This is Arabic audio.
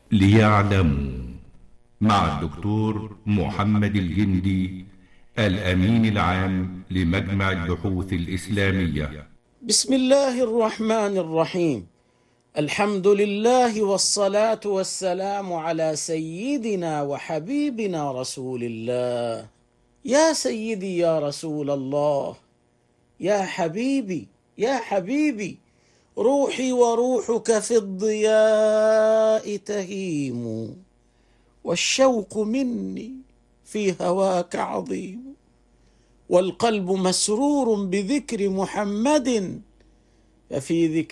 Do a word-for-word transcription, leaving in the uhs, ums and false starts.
ليعلموا، مع الدكتور محمد الجندي، الأمين العام لمجمع البحوث الإسلامية. بسم الله الرحمن الرحيم. الحمد لله والصلاة والسلام على سيدنا وحبيبنا رسول الله. يا سيدي يا رسول الله، يا حبيبي يا حبيبي، روحي وروحك في الضياء تهيم، والشوق مني في هواك عظيم، والقلب مسرور بذكر محمد، ففي ذكر